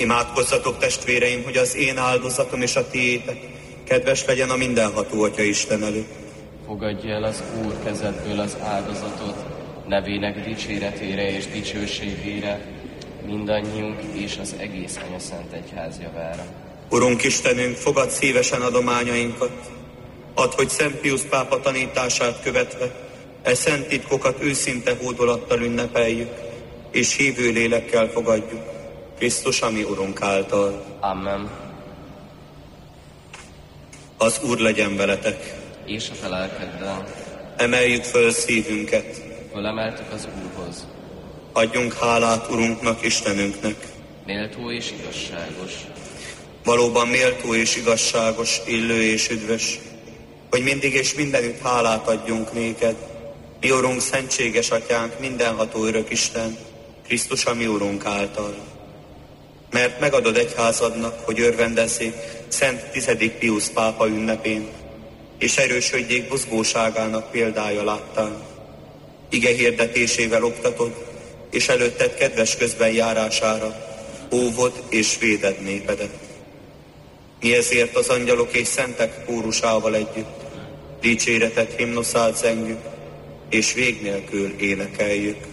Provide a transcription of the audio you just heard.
Imádkozzatok, testvéreim, hogy az én áldozatom és a tiétek kedves legyen a mindenható Atya Isten előtt. Fogadja el az Úr kezedből az áldozatot, nevének dicséretére és dicsőségére, mindannyiunk és az egész Anyaszent Egyház javára. Urunk Istenünk, fogad szívesen adományainkat, add, hogy Szent Piusz pápa tanítását követve szent titkokat őszinte hódolattal ünnepeljük, és hívő lélekkel fogadjuk Krisztus, ami Urunk által. Amen. Az Úr legyen veletek. És a te lelkeddel. Emeljük föl szívünket. Fölemeltük az Úrhoz. Adjunk hálát Urunknak, Istenünknek. Méltó és igazságos. Valóban méltó és igazságos, illő és üdvös, hogy mindig és mindenütt hálát adjunk néked, mi Urunk, szentséges Atyánk, mindenható örök Isten, Krisztus, a mi Urunk által. Mert megadod egyházadnak, hogy örvendezzék Szent 10. Piusz pápa ünnepén, és erősödjék buzgóságának példája láttán. Ige hirdetésével oktatod, és előtted kedves közben járására óvod és véded népedet. Mi ezért az angyalok és szentek kórusával együtt dicséretet himnuszát zengjük, és vég nélkül énekeljük.